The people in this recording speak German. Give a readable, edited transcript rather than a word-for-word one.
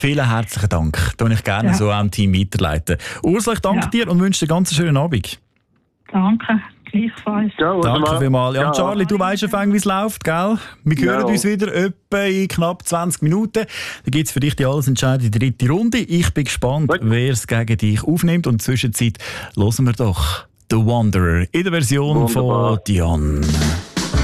Vielen herzlichen Dank. Das ich gerne so am Team weiterleiten. Ursula, ich danke dir und wünsche dir einen ganz schönen Abend. Danke, gleichfalls. Danke vielmals. Ja, Charlie, du weißt wie es läuft, gell? Wir hören uns wieder etwa in knapp 20 Minuten. Da gibt es für dich die alles entscheidende dritte Runde. Ich bin gespannt, wer es gegen dich aufnimmt. Und in der Zwischenzeit hören wir doch The Wanderer in der Version von Dion.